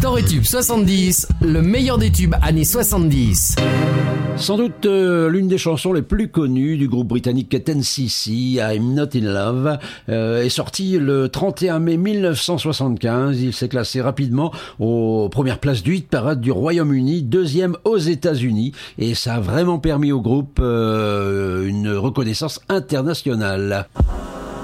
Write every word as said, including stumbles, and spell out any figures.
Tube soixante-dix, le meilleur des tubes années soixante-dix. Sans doute euh, l'une des chansons les plus connues du groupe britannique ten C C, I'm Not in Love, euh, est sortie le trente et un mai mille neuf cent soixante-quinze. Il s'est classé rapidement aux premières places du hit parade du Royaume-Uni, deuxième aux États-Unis, et ça a vraiment permis au groupe euh, une reconnaissance internationale.